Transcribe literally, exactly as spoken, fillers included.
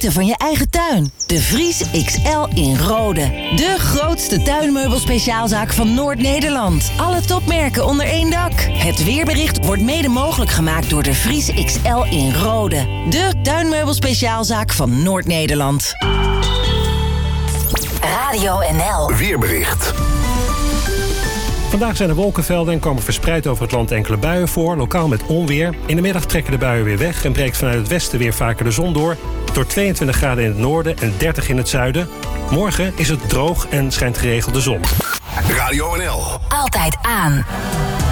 genieten van je eigen tuin. De Vries X L in Rode. De grootste tuinmeubelspeciaalzaak van Noord-Nederland. Alle topmerken onder één dak. Het weerbericht wordt mede mogelijk gemaakt door de Vries X L in Rode. De tuinmeubelspeciaalzaak van Noord-Nederland. Radio N L. Weerbericht. Vandaag zijn er wolkenvelden en komen verspreid over het land enkele buien voor, lokaal met onweer. In de middag trekken de buien weer weg en breekt vanuit het westen weer vaker de zon door. Door tweeëntwintig graden in het noorden en dertig in het zuiden. Morgen is het droog en schijnt geregeld de zon. Radio N L. Altijd aan.